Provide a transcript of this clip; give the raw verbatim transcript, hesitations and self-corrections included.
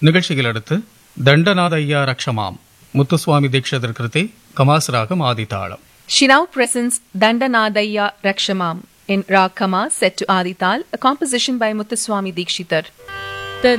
நிகழ்ச்சியில் அடுத்து ದಂಡನಾದಯ್ಯ ರಕ್ಷಮಾಂ ಮುತ್ತುಸ್ವಾಮಿ ದೀಕ್ಷಿತರ ಕೃತಿ commas ragam ಆದಿತಾಳಂ. She now presents Dandanadaya Rakshamam in Rag Kamas set to Adital, a composition by Muthuswami Dikshitar.